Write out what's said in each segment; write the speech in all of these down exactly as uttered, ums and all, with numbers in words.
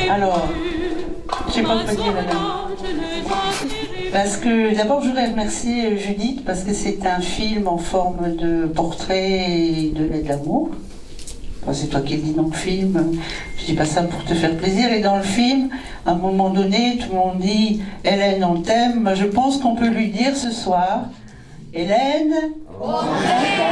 Alors, je sais pas quoi dire là. Parce que d'abord, je voudrais remercier Judith parce que c'est un film en forme de portrait et de lettre d'amour. Enfin, c'est toi qui le dis dans le film, je dis pas ça pour te faire plaisir. Et dans le film, à un moment donné, tout le monde dit « Hélène, on t'aime ». Je pense qu'on peut lui dire ce soir « Hélène, on t'aime ».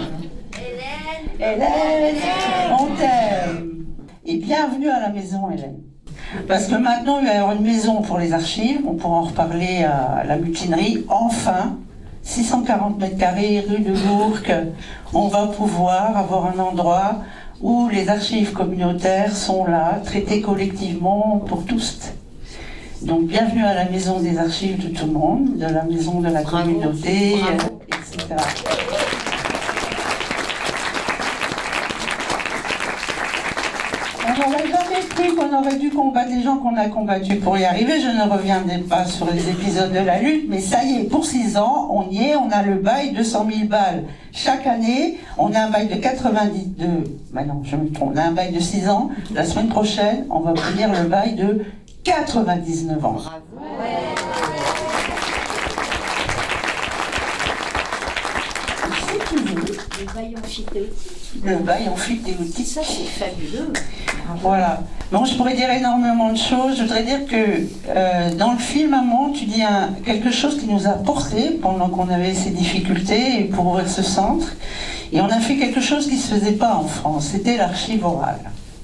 Hélène, on t'aime. Et bienvenue à la maison, Hélène. Parce que maintenant, il va y avoir une maison pour les archives, on pourra en reparler à la mutinerie, enfin. six cent quarante mètres carrés, rue de Bourg, on va pouvoir avoir un endroit où les archives communautaires sont là, traitées collectivement pour tous. Donc bienvenue à la maison des archives de tout le monde, de la maison de la Bravo. Communauté, Bravo. et cetera. On n'aurait jamais cru qu'on aurait dû combattre les gens qu'on a combattus pour y arriver. Je ne reviendrai pas sur les épisodes de la lutte, mais ça y est, pour six ans, on y est, on a le bail deux cent mille balles. Chaque année, on a un bail de quatre-vingt-deux... Bah non, je me trompe, on a un bail de six ans. La semaine prochaine, on va obtenir le bail de quatre-vingt-dix-neuf ans. Bravo. Si tu veux. Le bail amphithéotique. Le bail amphithéotique. Ça, c'est fabuleux. Voilà. Bon, je pourrais dire énormément de choses. Je voudrais dire que euh, dans le film, à un moment, tu dis un, quelque chose qui nous a porté pendant qu'on avait ces difficultés pour ouvrir ce centre. Et on a fait quelque chose qui ne se faisait pas en France. C'était l'archive orale.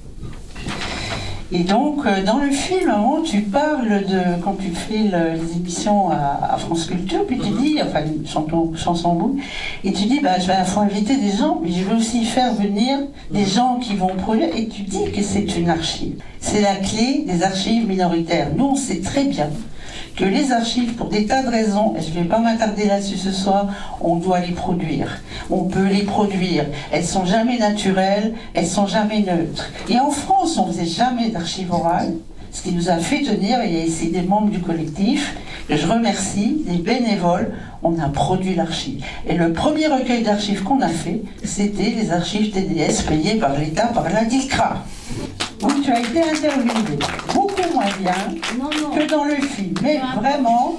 Et donc, euh, dans le film, à un moment, tu parles de, quand tu fais le, les émissions à, à France Culture, puis tu dis, enfin, une chanson, chanson bout, et tu dis, bah, je vais à la fois inviter des gens, mais je vais aussi faire venir des gens qui vont produire, et tu dis que c'est une archive. C'est la clé des archives minoritaires. Nous, on sait très bien que les archives, pour des tas de raisons, et je ne vais pas m'attarder là-dessus ce soir, on doit les produire. On peut les produire. Elles sont jamais naturelles, elles sont jamais neutres. Et en France, on ne faisait jamais d'archives orales, ce qui nous a fait tenir, et il y a ici des membres du collectif, que je remercie, des bénévoles, on a produit l'archive. Et le premier recueil d'archives qu'on a fait, c'était les archives T D S payées par l'État, par l'A D I C R A. Où tu as été interviewé beaucoup moins bien non, non. que dans le film. Mais vraiment,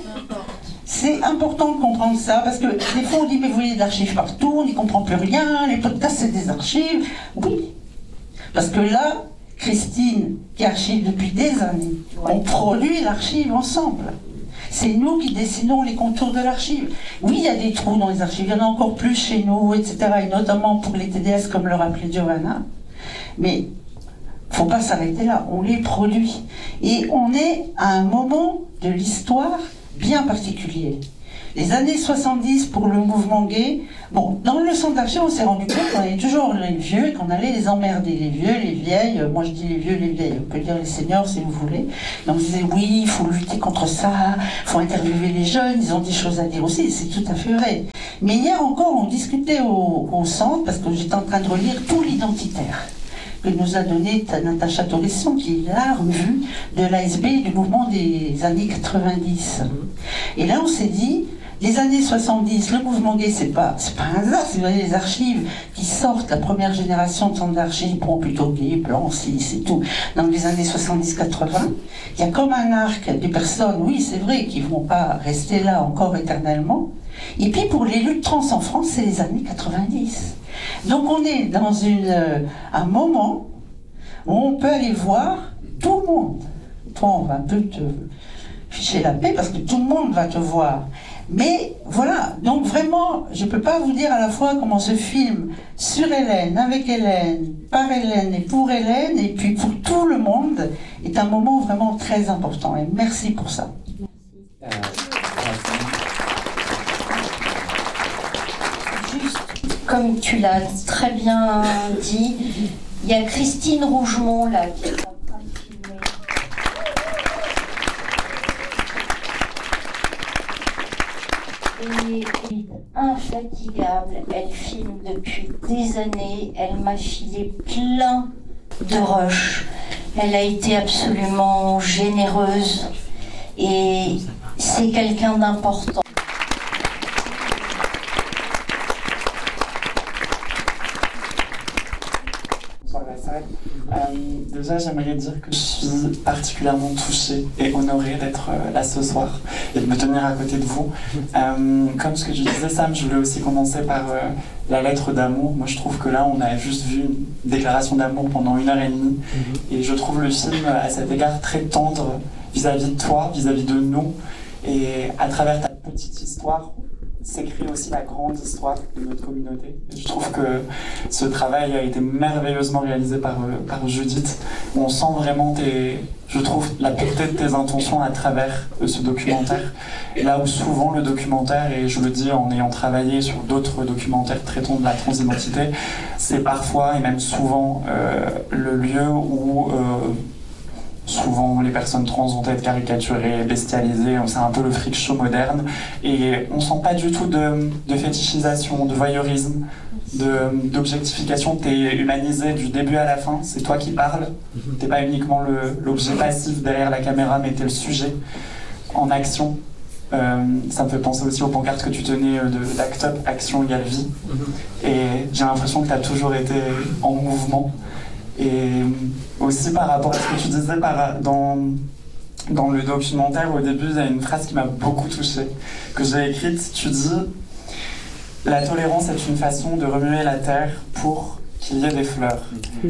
c'est important de comprendre ça, parce que des fois on dit, mais vous voyez de l'archive partout, on n'y comprend plus rien, les podcasts c'est des archives. Oui, parce que là, Christine, qui archive depuis des années, on produit l'archive ensemble. C'est nous qui dessinons les contours de l'archive. Oui, il y a des trous dans les archives, il y en a encore plus chez nous, et cetera. Et notamment pour les T D S, comme le rappelait Giovanna. Mais il ne faut pas s'arrêter là, on les produit. Et on est à un moment de l'histoire bien particulier. Les années soixante-dix pour le mouvement gay, bon, dans le centre d'archives, on s'est rendu compte qu'on avait toujours les vieux et qu'on allait les emmerder. Les vieux, les vieilles, moi je dis les vieux, les vieilles, on peut dire les seniors si vous voulez. Et on disait oui, il faut lutter contre ça, il faut interviewer les jeunes, ils ont des choses à dire aussi, et c'est tout à fait vrai. Mais hier encore, on discutait au, au centre, parce que j'étais en train de relire tout l'identitaire que nous a donné Natacha Toresson, qui est la revue de l'A S B du mouvement des années quatre-vingt-dix. Et là, on s'est dit, les années soixante-dix, le mouvement gay, c'est pas, c'est pas un hasard, c'est les archives qui sortent, la première génération de centres d'archives, bon, plutôt gay, blanc, cis, c'est tout, dans les années soixante-dix quatre-vingts, il y a comme un arc des personnes, oui, c'est vrai, qui vont pas rester là encore éternellement. Et puis pour les luttes trans en France, c'est les années quatre-vingt-dix. Donc on est dans une, euh, un moment où on peut aller voir tout le monde. Toi, on va un peu te ficher la paix parce que tout le monde va te voir. Mais voilà, donc vraiment, je ne peux pas vous dire à la fois comment ce film sur Hélène, avec Hélène, par Hélène et pour Hélène, et puis pour tout le monde, est un moment vraiment très important. Et merci pour ça. Merci. Comme tu l'as très bien dit, il y a Christine Rougemont là qui est en train de filmer. Et elle est infatigable, elle filme depuis des années, elle m'a filé plein de rushs. Elle a été absolument généreuse et c'est quelqu'un d'important. Um, there's déjà, j'aimerais dire que je suis particulièrement touchée et honorée d'être euh, là ce soir et de me tenir à côté de vous. Euh, comme ce que je disais, Sam, je voulais aussi commencer par euh, la lettre d'amour. Moi, je trouve que là, on a juste vu une déclaration d'amour pendant une heure et demie. Et je trouve le film, à cet égard, très tendre vis-à-vis de toi, vis-à-vis de nous. Et à travers ta petite histoire, s'écrit aussi la grande histoire de notre communauté. Et je trouve que ce travail a été merveilleusement réalisé par, par Judith. On sent vraiment, tes, je trouve, la pureté de tes intentions à travers ce documentaire. Là où souvent le documentaire, et je le dis en ayant travaillé sur d'autres documentaires traitant de la transidentité, c'est parfois et même souvent euh, le lieu où... Euh, souvent, les personnes trans vont être caricaturées, bestialisées, c'est un peu le freak show moderne. Et on sent pas du tout de, de fétichisation, de voyeurisme, de, d'objectification. T'es humanisé du début à la fin, c'est toi qui parles. T'es pas uniquement le, l'objet passif derrière la caméra, mais t'es le sujet en action. Euh, ça me fait penser aussi aux pancartes que tu tenais de d'Act Up, Action égale vie. Et j'ai l'impression que t'as toujours été en mouvement. Et aussi par rapport à ce que tu disais par, dans, dans le documentaire, au début, il y a une phrase qui m'a beaucoup touchée, que j'ai écrite. Tu dis « La tolérance est une façon de remuer la terre pour qu'il y ait des fleurs. »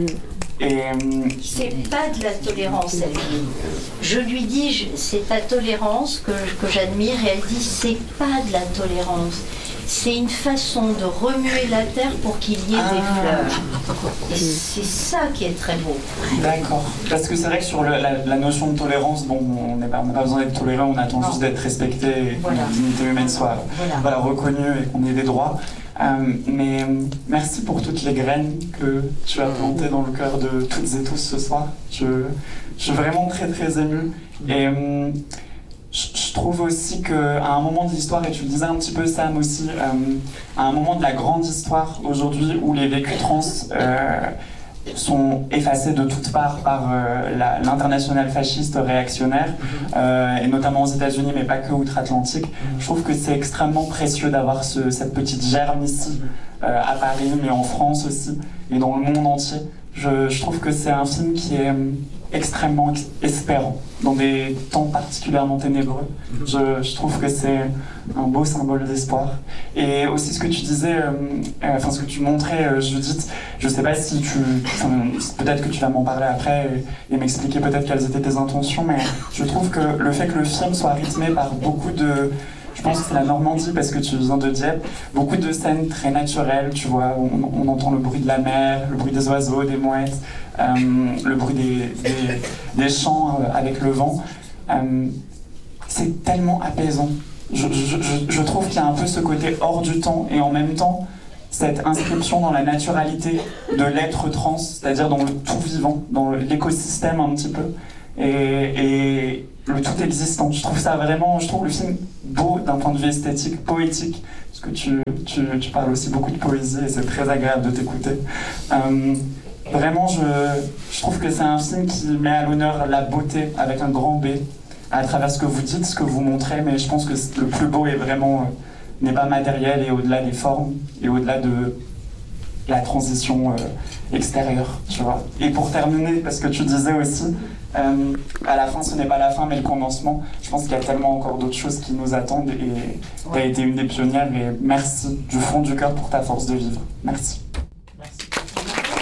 Et c'est pas de la tolérance, elle dit. Je lui dis, je, c'est ta tolérance que, que j'admire, et elle dit, c'est pas de la tolérance. C'est une façon de remuer la terre pour qu'il y ait ah. des fleurs. Et c'est ça qui est très beau. D'accord. Parce que c'est vrai que sur le, la, la notion de tolérance, bon, on n'a pas, pas besoin d'être tolérant, on attend non. juste d'être respecté, et voilà. que la dignité humaine soit voilà. Voilà, reconnue et qu'on ait des droits. Euh, mais merci pour toutes les graines que tu as plantées dans le cœur de toutes et tous ce soir. Je, je suis vraiment très très émue. Et euh, je trouve aussi qu'à un moment de l'histoire, et tu le disais un petit peu Sam aussi, euh, à un moment de la grande histoire aujourd'hui où les vécus trans euh, sont effacés de toutes parts par euh, la, l'international fasciste réactionnaire, euh, et notamment aux États-Unis, mais pas que outre-Atlantique. Je trouve que c'est extrêmement précieux d'avoir ce, cette petite germe ici, euh, à Paris, mais en France aussi, et dans le monde entier. Je, je trouve que c'est un film qui est extrêmement espérant, dans des temps particulièrement ténébreux. Je, je trouve que c'est un beau symbole d'espoir. Et aussi ce que tu disais, euh, euh, enfin ce que tu montrais, euh, Judith, je sais pas si tu... Enfin, peut-être que tu vas m'en parler après et, et m'expliquer peut-être quelles étaient tes intentions, mais je trouve que le fait que le film soit rythmé par beaucoup de... Je pense que c'est la Normandie parce que tu viens de Dieppe. Beaucoup de scènes très naturelles, tu vois. On, on entend le bruit de la mer, le bruit des oiseaux, des mouettes, euh, le bruit des, des, des champs euh, avec le vent. Euh, c'est tellement apaisant. Je, je, je, je trouve qu'il y a un peu ce côté hors du temps et en même temps cette inscription dans la naturalité de l'être trans, c'est-à-dire dans le tout vivant, dans l'écosystème un petit peu. Et, et le tout existant. Je trouve ça vraiment, je trouve le film beau d'un point de vue esthétique, poétique, parce que tu, tu, tu parles aussi beaucoup de poésie et c'est très agréable de t'écouter. Euh, vraiment, je, je trouve que c'est un film qui met à l'honneur la beauté avec un grand B, à travers ce que vous dites, ce que vous montrez, mais je pense que le plus beau est vraiment, euh, n'est pas matériel et au-delà des formes, et au-delà de la transition euh, extérieure, tu vois. Et pour terminer, parce que tu disais aussi, Euh, à la fin, ce n'est pas la fin, mais le commencement. Je pense qu'il y a tellement encore d'autres choses qui nous attendent et tu as été une des pionnières et merci du fond du cœur pour ta force de vivre. Merci.